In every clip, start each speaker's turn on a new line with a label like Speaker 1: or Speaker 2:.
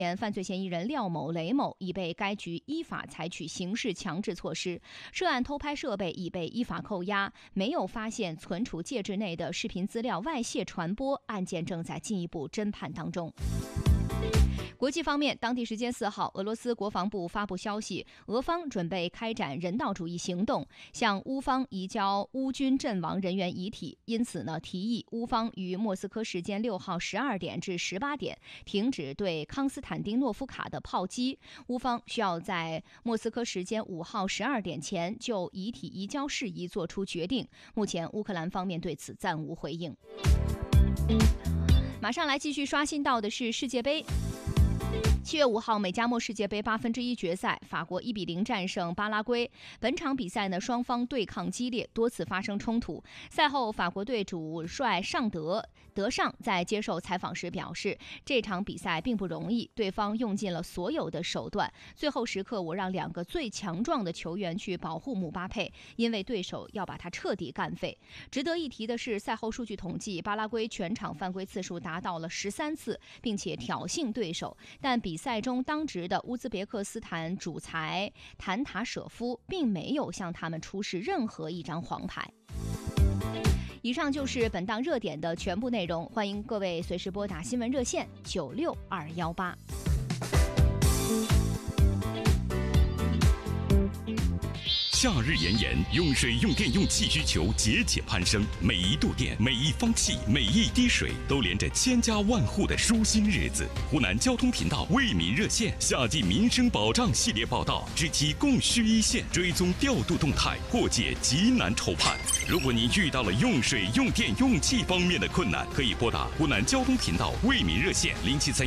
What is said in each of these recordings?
Speaker 1: 犯罪嫌疑人廖某、雷某已被该局依法采取刑事强制措施，涉案偷拍设备已被依法扣押，没有发现存储介质内的视频资料外泄传播，案件正在进一步侦判当中。国际方面，当地时间4号，俄罗斯国防部发布消息，俄方准备开展人道主义行动，向乌方移交乌军阵亡人员遗体。因此呢，提议乌方于莫斯科时间6号12点至18点停止对康斯坦丁诺夫卡的炮击。乌方需要在莫斯科时间5号12点前就遗体移交事宜作出决定。目前，乌克兰方面对此暂无回应。马上来继续刷新到的是世界杯。7月5号，美加墨世界杯1/8决赛，法国1比0战胜巴拉圭。本场比赛呢，双方对抗激烈，多次发生冲突。赛后，法国队主帅德尚在接受采访时表示，这场比赛并不容易，对方用尽了所有的手段。最后时刻，我让2个最强壮的球员去保护姆巴佩，因为对手要把他彻底干废。值得一提的是，赛后数据统计，巴拉圭全场犯规次数达到了13次，并且挑衅对手，但比赛中当值的乌兹别克斯坦主裁谭塔舍夫并没有向他们出示任何一张黄牌。以上就是本档热点的全部内容，欢迎各位随时拨打新闻热线96218。
Speaker 2: 夏日炎炎，用水、用电、用气需求节节攀升，每一度电、每一方气、每一滴水，都连着千家万户的舒心日子。湖南交通频道为民热线夏季民生保障系列报道，知其供需一线，追踪调度动态，破解急难愁盼。如果您遇到了用水、用电、用气方面的困难，可以拨打湖南交通频道为民热线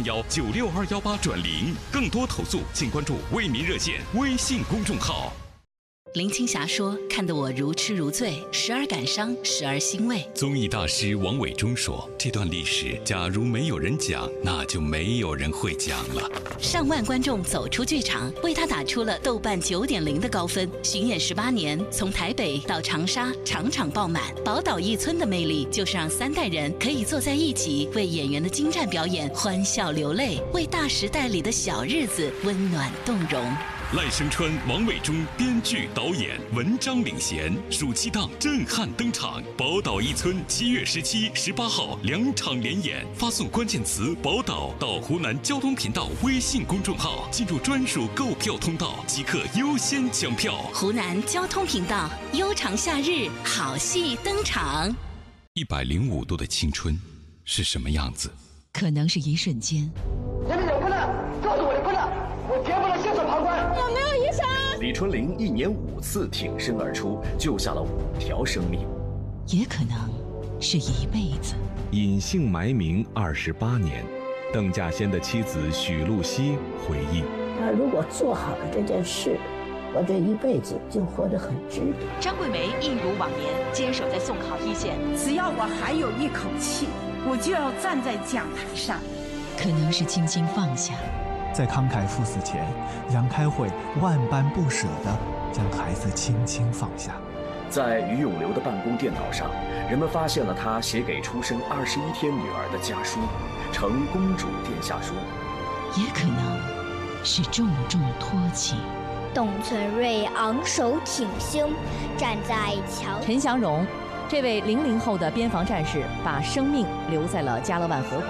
Speaker 2: 0731962218转0。更多投诉，请关注为民热线微信公众号。
Speaker 3: 林青霞说：“看得我如痴如醉，时而感伤，时而欣慰。”
Speaker 2: 综艺大师王伟忠说：“这段历史，假如没有人讲，那就没有人会讲了。”
Speaker 3: 上万观众走出剧场，为他打出了豆瓣9.0的高分。巡演18年，从台北到长沙，场场爆满。宝岛一村的魅力，就是让3代人可以坐在一起，为演员的精湛表演欢笑流泪，为大时代里的小日子温暖动容。
Speaker 2: 赖声川、王伟忠编剧导演，文章领衔，暑期档震撼登场。宝岛一村7月17、18号2场连演，发送关键词“宝岛”到湖南交通频道微信公众号，进入专属购票通道，即可优先抢票。
Speaker 3: 湖南交通频道，悠长夏日，好戏登场。
Speaker 2: 105度的青春是什么样子？
Speaker 4: 可能是一瞬间。
Speaker 5: 人民有困难，告诉我的困难，我绝不能袖手旁观。
Speaker 6: 有没有医生？
Speaker 7: 李春玲1年5次挺身而出，救下了5条生命。
Speaker 4: 也可能是一辈子。
Speaker 8: 隐姓埋名28年，邓稼先的妻子许露西回忆：
Speaker 9: 他如果做好了这件事，我这一辈子就活得很值得。
Speaker 10: 张桂梅一如往年坚守在送考一线，
Speaker 6: 只要我还有一口气，我就要站在讲台上。
Speaker 4: 可能是轻轻放下。
Speaker 11: 在慷慨赴死前，杨开慧万般不舍地将孩子轻轻放下。
Speaker 7: 在于永流的办公电脑上，人们发现了他写给出生21天女儿的家书，呈公主殿下书。
Speaker 4: 也可能是重重托起。
Speaker 12: 董存瑞昂首挺胸，站在桥。
Speaker 13: 陈祥荣，这位00后的边防战士，把生命留在了加勒万河谷。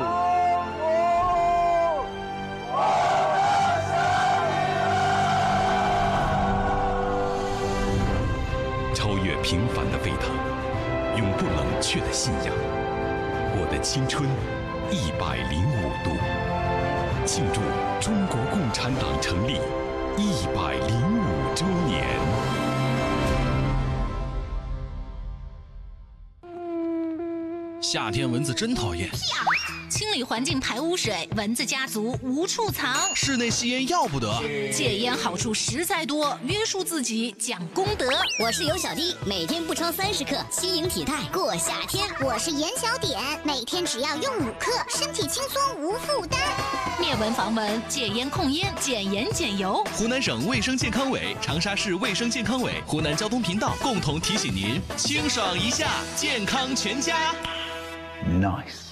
Speaker 2: 超越平凡的沸腾，永不冷却的信仰。我的青春105度，庆祝中国共产党成立105周年。
Speaker 14: 夏天蚊子真讨厌。
Speaker 3: 清理环境排污水，蚊子家族无处藏。
Speaker 14: 室内吸烟要不得，
Speaker 3: 戒烟好处实在多，约束自己讲公德。
Speaker 15: 我是尤小弟，每天不超30克，轻盈体态过夏天。
Speaker 16: 我是严小点，每天只要用5克，身体轻松无负担。
Speaker 3: 灭蚊防蚊，戒烟控烟，减盐减油。
Speaker 14: 湖南省卫生健康委、长沙市卫生健康委、湖南交通频道共同提醒您：清爽一下，健康全家。
Speaker 7: Nice。